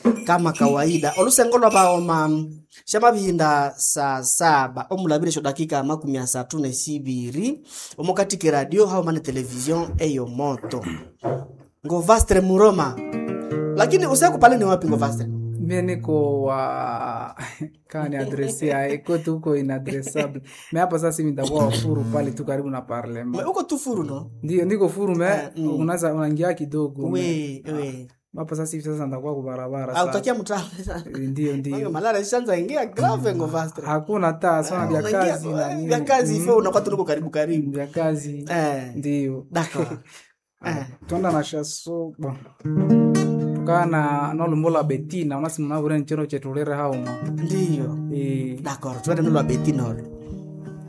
kama kawaida olusengolwa baoma shama binda saa 7 omulabirisho dakika 32 omukatike radio hao mane television eyo moto Ngovastre Muroma. Lakini useko pale ni wapi Ngovastre? Mimi niko wa kani adresi ya iko tuko inadressable. Mimi hapa sasa mimi nitakuwa furu pale tu karibu na parlement. Uko tu furu no? Ndio niko furu unaanza unaingia kidogo. We. Hapa sasa hivi sasa nitakuwa kwa barabara sasa. Utakia mtaa. Ndio. Malala shanza ingia grave Ngovastre. Hakuna taa sana vya kazi na nini. Vya kazi hivyo unakuwa tuko karibu. Vya kazi. Ndio. D'accord. Tuanda na shaso bon. Tukana nolumbola Betina unasimu na vure nchero chetulere hao. Ndio. D'accord, tuende nolo Betina.